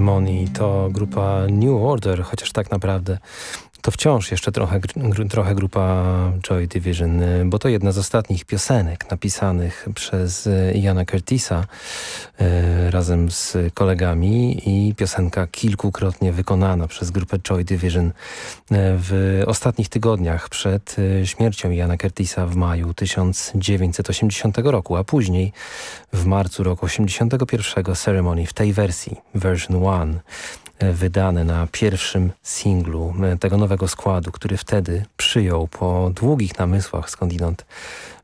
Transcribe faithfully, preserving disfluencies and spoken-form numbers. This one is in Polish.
Ceremony to grupa New Order, chociaż tak naprawdę to wciąż jeszcze trochę, gr trochę grupa Joy Division, bo to jedna z ostatnich piosenek napisanych przez Iana Curtisa e, razem z kolegami i piosenka kilkukrotnie wykonana przez grupę Joy Division w ostatnich tygodniach przed śmiercią Iana Curtisa w maju tysiąc dziewięćset osiemdziesiątego roku, a później w marcu roku osiemdziesiątego pierwszego Ceremony w tej wersji, version one, wydane na pierwszym singlu tego nowego składu, który wtedy przyjął po długich namysłach skądinąd